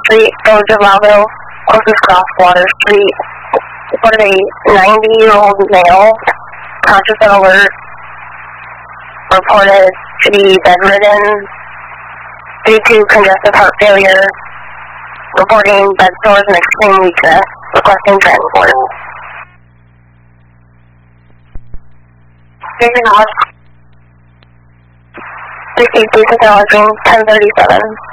Street, Village of Laville, closest cross Water Street. Reported a 90-year-old male, conscious and alert, reported to be bedridden due to congestive heart failure, reporting bed sores and extreme weakness, requesting transport. Received police acknowledging 1037.